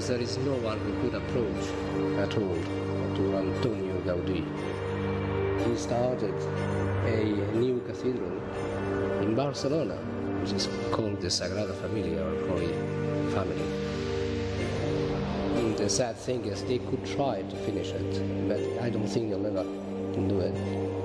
there is no one who could approach at all to Antonio Gaudí. He started a new cathedral in Barcelona, which is called the Sagrada Familia, or Holy Family. The sad thing is they could try to finish it, but I don't think they'll ever do it.